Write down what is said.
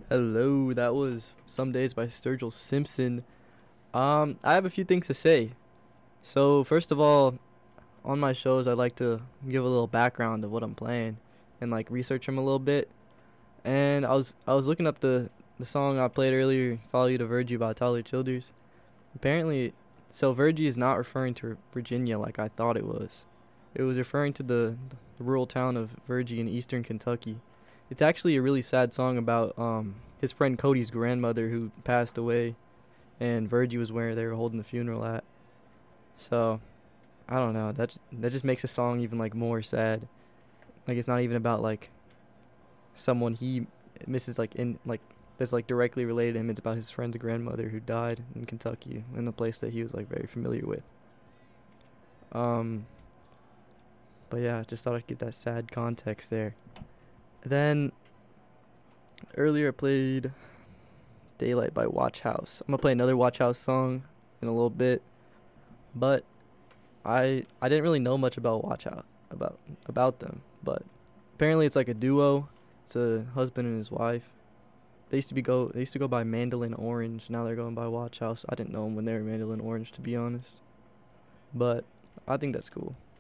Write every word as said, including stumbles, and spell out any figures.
Hello, that was Some Days by Sturgill Simpson. Um, I have a few things to say. So, first of all, on my shows, I like to give a little background of what I'm playing and like research them a little bit. And I was I was looking up the the song I played earlier, "Follow You to Virgie" by Tyler Childers. Apparently, so Virgie is not referring to Virginia like I thought it was. It was referring to the, the rural town of Virgie in eastern Kentucky. It's actually a really sad song about um his friend Cody's grandmother who passed away, and Virgie was where they were holding the funeral at. So, I don't know. That that just makes the song even like more sad. Like it's not even about like someone he misses like in like that's like directly related to him. It's about his friend's grandmother who died in Kentucky in the place that he was like very familiar with. Um, but yeah, just thought I'd give that sad context there. Then earlier I played Daylight by Watch House. I'm gonna play another Watch House song in a little bit, but I I didn't really know much about Watch House about about them, but apparently it's like a duo. It's a husband and his wife. They used to be go they used to go by Mandolin Orange. Now they're going by Watch House. I didn't know them when they were Mandolin Orange, to be honest, but I think that's cool.